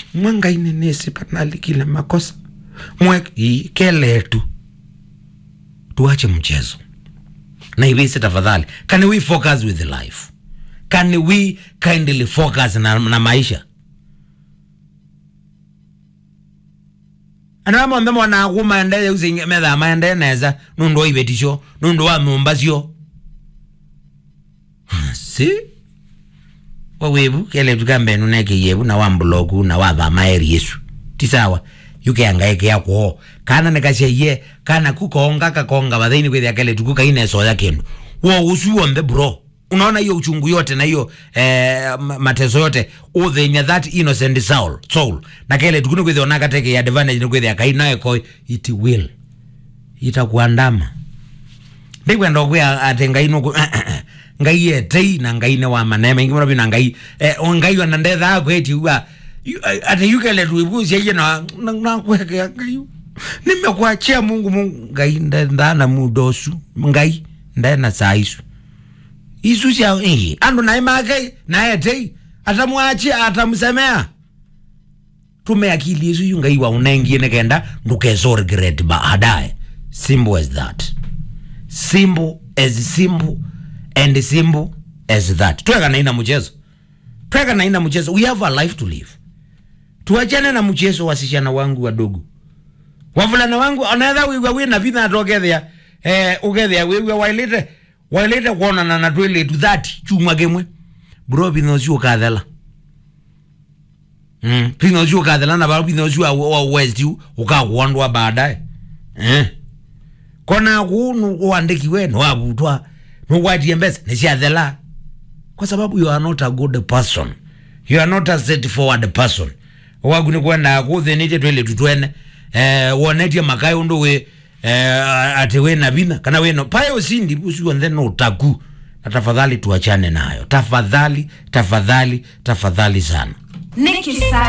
mwanga inenesi panali kile makosa mweki kele tu tuache mchezo na hivi tafadhali. Can we focus with life? Can we kindly focus na maisha? Anama mbemo na kuma ndeye uzinge medha maende neza nundo ibetisho nundo wa mumbasyo si wawebu kele tukambe nuneke yebu na wamblogu na waba maeri yesu tisawa yuke angaike yako kana nekashe kana kukonga kakonga badhaini kweli akale tukuka ine soya kendo wo usuombe bro. Unaona hiyo uchungu yote na hiyo mateso yote uthenya that innocent soul na kele tukunu kweli onaka teke ya advantage kweli akaina eko it will itakuandama ndikwenda kwa atenga ino ngai etei na ngai ne wa manema ingimura bina ngai ngai wa ndetha akweti wa ate yukele tuibuzi yeye na kweke ngai nimekuachia Mungu ngai ndana mudosu ngai ndana saisu isu sia ando na imake na etei atamwachia atamsemea tume akili yesu ngai wa unengie nekenda ndukezo regret baadaye. Simple as that. Simple and simple as that. Tuweka na ina mchezo. We have a life to live. Tuachane na mchezo wasishana wangu wadogo. Wavulana wangu another we na vina together together we wailete kuona na natwele to that chuma gemwe. Bro binozio kadhala. Binozio kadhala na baro binozio wa west you ukakuondwa baadaye. Kona kunu uandiki wenu wabutwa nuwati mbesa nishathela kwa sababu you are not a good person, you are not a straightforward person. Waguni kwenda kuthe nije twele tutwene wonetie makayo ndo we atewe na bina kana weno payo sindi usiyo ndeno utaku. Na tafadhali tuachane nayo, tafadhali sana.